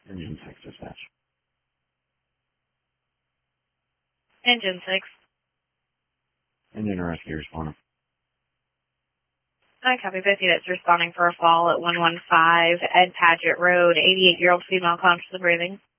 Engine 6 dispatch. Engine 6. Engine rescue responding. I copy. Both units responding for a fall at 115 Ed Padgett Road. 88-year-old female conscious of breathing.